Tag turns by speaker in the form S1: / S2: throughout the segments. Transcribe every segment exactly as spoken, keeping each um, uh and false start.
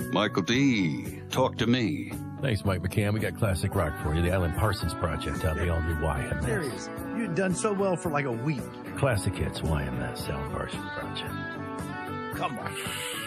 S1: Michael D., talk to me.
S2: Thanks, Mike McCann. We got classic rock for you. The Alan Parsons Project on the all-new Y M S.
S3: Serious. You've done so well for like a week.
S2: Classic hits, Y M S, Alan Parsons Project.
S3: Come on.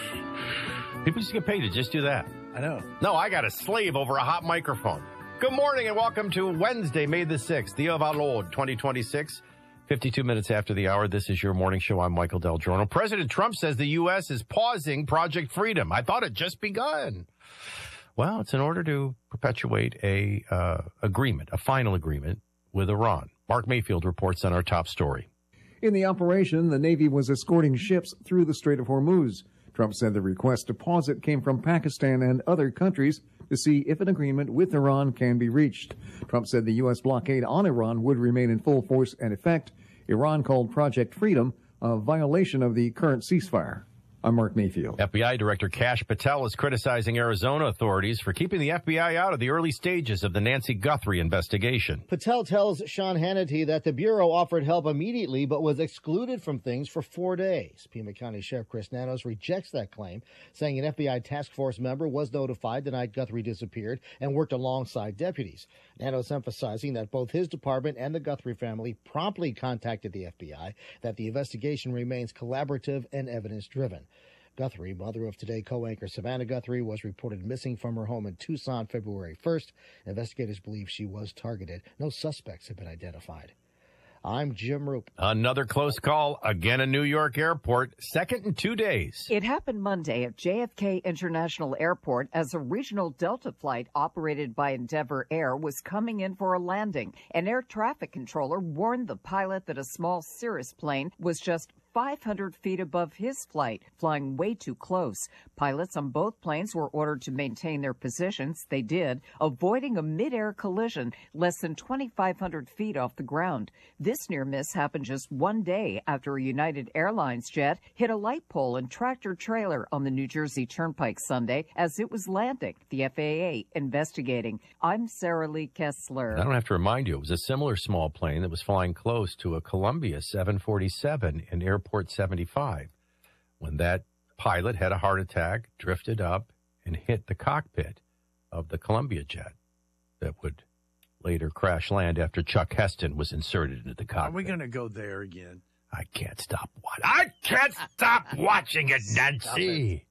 S2: People just get paid to just do that.
S3: I know.
S2: No, I got a slave over a hot microphone. Good morning and welcome to Wednesday, May the sixth, the of our Lord, twenty twenty-six. fifty-two minutes after the hour, this is your morning show. I'm Michael Del Giorno. President Trump says the U S is pausing Project Freedom. I thought it just begun. Well, it's in order to perpetuate a uh, agreement, a final agreement with Iran. Mark Mayfield reports on our top story.
S4: In the operation, the Navy was escorting ships through the Strait of Hormuz. Trump said the request to pause it came from Pakistan and other countries to see if an agreement with Iran can be reached. Trump said the U S blockade on Iran would remain in full force and effect. Iran called Project Freedom a violation of the current ceasefire. I'm Mark Mayfield.
S2: F B I Director Kash Patel is criticizing Arizona authorities for keeping the F B I out of the early stages of the Nancy Guthrie investigation.
S5: Patel tells Sean Hannity that the Bureau offered help immediately but was excluded from things for four days. Pima County Sheriff Chris Nanos rejects that claim, saying an F B I task force member was notified the night Guthrie disappeared and worked alongside deputies. Nanos emphasizing that both his department and the Guthrie family promptly contacted the F B I, that the investigation remains collaborative and evidence-driven. Guthrie, mother of Today co-anchor Savannah Guthrie, was reported missing from her home in Tucson February first. Investigators believe she was targeted. No suspects have been identified. I'm Jim Roop.
S2: Another close call, again in New York airport, second in two days.
S6: It happened Monday at J F K International Airport as a regional Delta flight operated by Endeavor Air was coming in for a landing. An air traffic controller warned the pilot that a small Cirrus plane was just five hundred feet above his flight, flying way too close. Pilots on both planes were ordered to maintain their positions. They did, avoiding a mid-air collision less than twenty-five hundred feet off the ground. This near miss happened just one day after a United Airlines jet hit a light pole and tractor trailer on the New Jersey Turnpike Sunday as it was landing. The F A A investigating. I'm Sarah Lee Kessler.
S2: I don't have to remind you, it was a similar small plane that was flying close to a Columbia seven forty-seven in Airport seventy-five when that pilot had a heart attack, drifted up, and hit the cockpit of the Columbia jet that would later crash land after Chuck Heston was inserted into the cockpit.
S3: Are we going to go there again?
S2: I can't stop watching. I can't stop watching it, Nancy.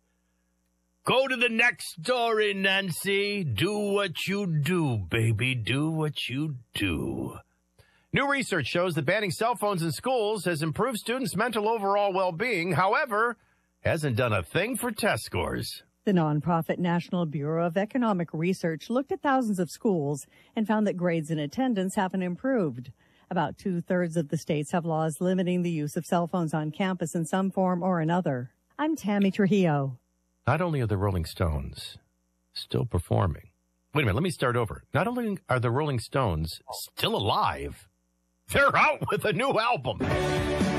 S2: Go to the next story, Nancy. Do what you do, baby. Do what you do. New research shows that banning cell phones in schools has improved students' mental overall well-being. However, hasn't done a thing for test scores.
S7: The nonprofit National Bureau of Economic Research looked at thousands of schools and found that grades and attendance haven't improved. About two-thirds of the states have laws limiting the use of cell phones on campus in some form or another. I'm Tammy Trujillo.
S2: Not only are the Rolling Stones still performing. Wait a minute, let me start over. Not only are the Rolling Stones still alive, they're out with a new album.